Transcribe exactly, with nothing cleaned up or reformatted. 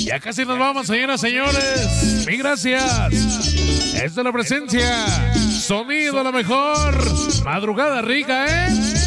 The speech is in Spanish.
Ya casi nos vamos, señoras, señores. Mil gracias. Es de la presencia. Sonido a la mejor. Madrugada rica, ¿eh?